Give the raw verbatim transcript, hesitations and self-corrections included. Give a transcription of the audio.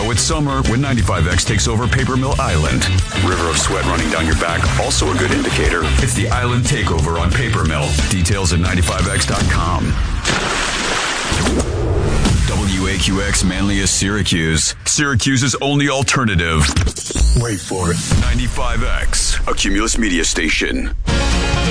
Now it's summer when ninety-five X takes over Paper Mill Island. River of sweat running down your back, also a good indicator. It's the Island Takeover on Paper Mill. Details at ninety-five X dot com. W A Q X Manlius Syracuse. Syracuse's only alternative. Wait for it. ninety-five X, a Cumulus media station.